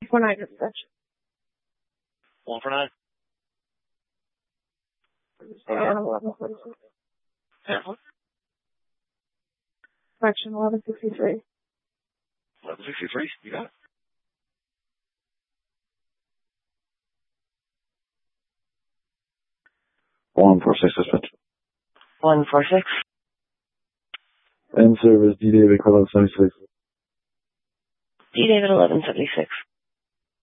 49 dispatch. 149. And 1146. Yeah. Correction 1163. 1163. You got it. One 46 dispatch. 146. End service D David 1176. D David 1176.